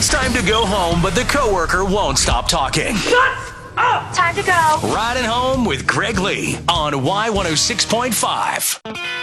It's time to go home, but the coworker won't stop talking. Shut up! Time to go. Riding home with Greg Lee on Y106.5.